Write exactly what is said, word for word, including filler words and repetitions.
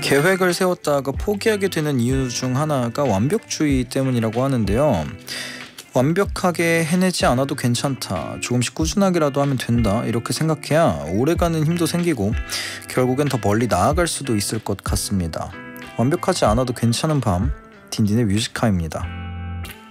계획을 세웠다가 포기하게 되는 이유 중 하나가 완벽주의 때문이라고 하는데요. 완벽하게 해내지 않아도 괜찮다, 조금씩 꾸준하게라도 하면 된다, 이렇게 생각해야 오래가는 힘도 생기고 결국엔 더 멀리 나아갈 수도 있을 것 같습니다. 완벽하지 않아도 괜찮은 밤, 딘딘의 뮤지카입니다.